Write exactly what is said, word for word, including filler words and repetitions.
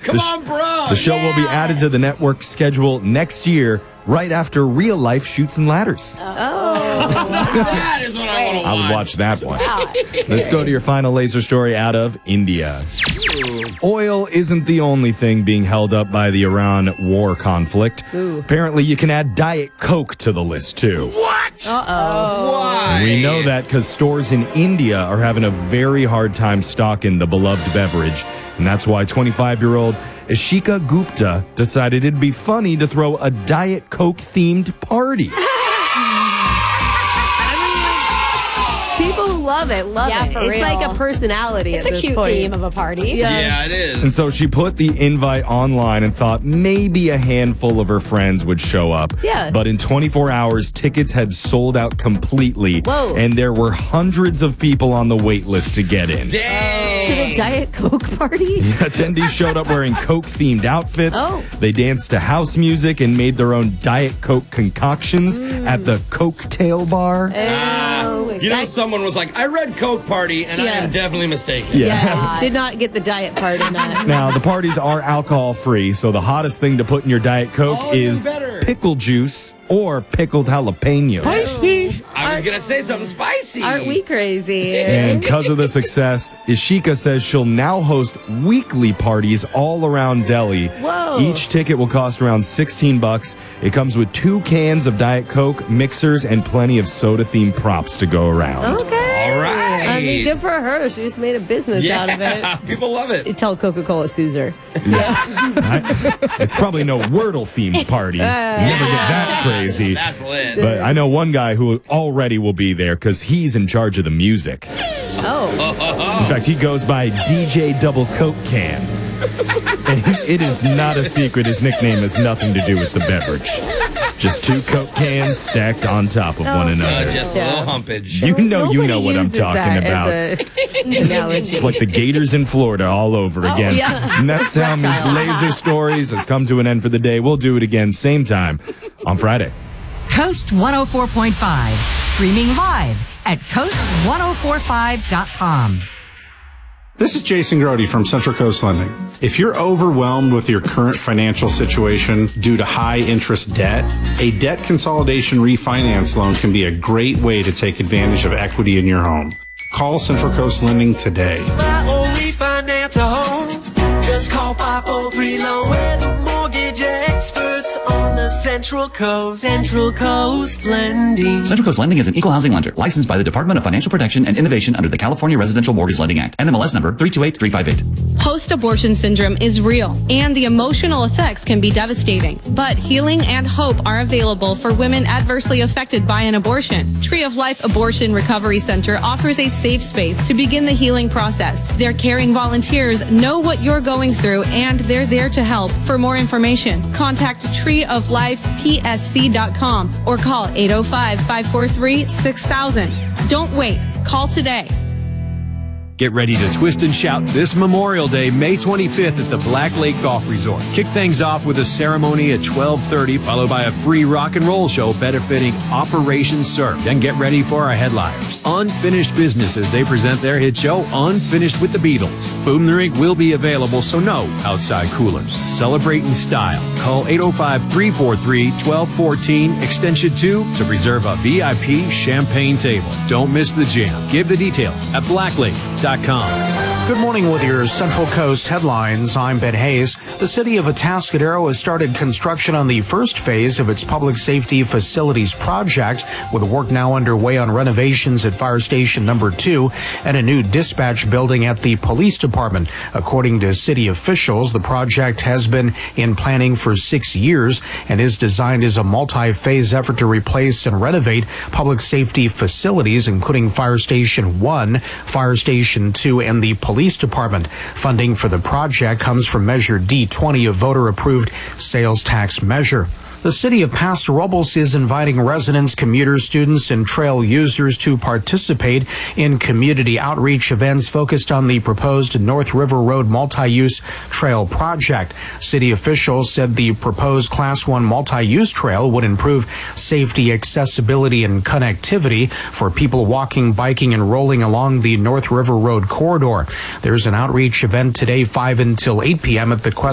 Come the sh- on, bro. The show yeah. will be added to the network schedule next year, right after Real Life Shoots and Ladders. Oh. That is what I want to watch. I would watch that one. Let's go to your final laser story out of India. Oil isn't the only thing being held up by the Iran war conflict. Ooh. Apparently, you can add Diet Coke to the list, too. What? Uh-oh. Why? We know that because stores in India are having a very hard time stocking the beloved beverage. And that's why twenty-five-year-old Ishika Gupta decided it'd be funny to throw a Diet Coke-themed party. People who love it, love Yeah, it. for It's real. like a personality It's at a this cute point. theme of a party. Yeah. Yeah, it is. And so she put the invite online and thought maybe a handful of her friends would show up. Yeah. But in twenty-four hours, tickets had sold out completely. Whoa. And there were hundreds of people on the wait list to get in. Dang. To the Diet Coke party? Attendees showed up wearing Coke-themed outfits. Oh. They danced to house music and made their own Diet Coke concoctions Mm. at the Cocktail Bar. Oh, You know, that- someone was like, I read Coke Party, and I Yeah. am definitely mistaken. yeah, did not get the diet part in that. Now, the parties are alcohol-free, so the hottest thing to put in your Diet Coke Oh, even is better. pickle juice or pickled jalapenos. I was going to say something spicy. Aren't we crazy? And because of the success, Ishika says she'll now host weekly parties all around Delhi. Whoa. Each ticket will cost around sixteen bucks. It comes with two cans of Diet Coke, mixers, and plenty of soda-themed props to go around. Okay. All right. I mean, good for her. She just made a business yeah. out of it. People love it. Tell Coca-Cola sues her. I- it's probably no Wordle-themed party. You never get that crazy. That's lit. But I know one guy who already will be there because he's in charge of the music. Oh. In fact, he goes by D J Double Coke Can. And it is not a secret his nickname has nothing to do with the beverage. Just two Coke cans stacked on top of one Uh, another. just Yeah. a little humpage. You know you Nobody know what I'm uses talking that about. As a analogy. It's like the Gators in Florida all over again. yeah. And that sound means Reptiles. Laser Stories has come to an end for the day. We'll do it again same time on Friday. Coast one oh four point five, streaming live at coast one oh four five dot com. This is Jason Grody from Central Coast Lending. If you're overwhelmed with your current financial situation due to high interest debt, a debt consolidation refinance loan can be a great way to take advantage of equity in your home. Call Central Coast Lending today. Buy or refinance a home. Just call five four three loan. We're the mortgage experts on the Central Coast. Central Coast Lending. Central Coast Lending is an equal housing lender licensed by the Department of Financial Protection and Innovation under the California Residential Mortgage Lending Act. N M L S number three two eight three five eight. Post-abortion syndrome is real, and the emotional effects can be devastating. But healing and hope are available for women adversely affected by an abortion. Tree of Life Abortion Recovery Center offers a safe space to begin the healing process. Their caring volunteers know what you're going through, and they're there to help. For more information, contact tree of life p s c dot com or call eight oh five, five four three, six thousand. Don't wait. Call today. Get ready to twist and shout this Memorial Day, May twenty-fifth at the Black Lake Golf Resort. Kick things off with a ceremony at twelve thirty, followed by a free rock and roll show benefiting Operation Surf. Then get ready for our headliners, Unfinished Business, as they present their hit show, Unfinished with the Beatles. Food and drink will be available, so no outside coolers. Celebrate in style. Call eight oh five, three four three, one two one four, extension two, to reserve a V I P champagne table. Don't miss the jam. Give the details at blacklake dot com. Good morning with your Central Coast headlines. I'm Ben Hayes. The city of Atascadero has started construction on the first phase of its public safety facilities project, with work now underway on renovations at Fire Station Number two and a new dispatch building at the police department. According to city officials, the project has been in planning for six years and is designed as a multi-phase effort to replace and renovate public safety facilities, including Fire Station one, Fire Station two, and the police Police Department. Funding for the project comes from Measure D twenty, a voter-approved sales tax measure. The city of Paso Robles is inviting residents, commuters, students, and trail users to participate in community outreach events focused on the proposed North River Road multi-use trail project. City officials said the proposed Class one multi-use trail would improve safety, accessibility, and connectivity for people walking, biking, and rolling along the North River Road corridor. There's an outreach event today, five until eight p.m. at the Quest